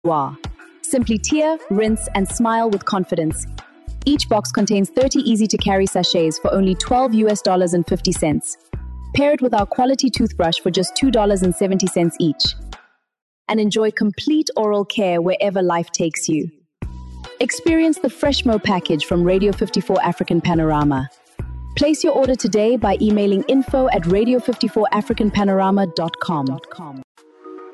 Wow. Simply tear, rinse, and smile with confidence. Each box contains 30 easy-to-carry sachets for only $12.50. Pair it with our quality toothbrush for just $2.70 each. And enjoy complete oral care wherever life takes you. Experience the Freshmo package from Radio 54 African Panorama. Place your order today by emailing info@radio54africanpanorama.com.